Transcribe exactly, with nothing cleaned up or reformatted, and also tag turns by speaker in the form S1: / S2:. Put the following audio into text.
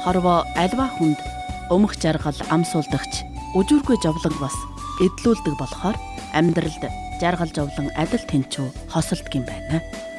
S1: хорвоо альва хүнд өмх жаргал ам суулдагч үжүүргүй жовлон бас эдлүүлдэг болохоор амьдралд жаргал жовлон адил тэнцүү хосолдог юм байна.